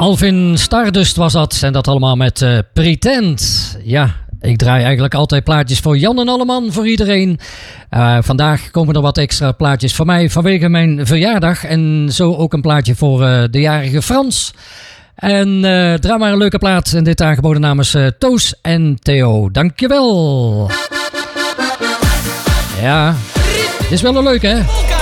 Alvin Stardust was dat. En dat allemaal met Pretend. Ja, ik draai eigenlijk altijd plaatjes voor Jan en Alleman, voor iedereen. Vandaag komen er wat extra plaatjes voor mij vanwege mijn verjaardag. En zo ook een plaatje voor de jarige Frans. En draai maar een leuke plaat. En dit aangeboden namens Toos en Theo. Dankjewel. Ja, dit is wel een leuke, hè?